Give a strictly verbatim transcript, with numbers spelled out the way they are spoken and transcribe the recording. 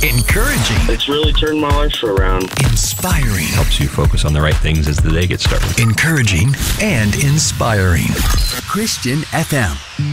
Encouraging. It's really turned my life around. Inspiring. Helps you focus on the right things as the day gets started. Encouraging and inspiring. Christian F M.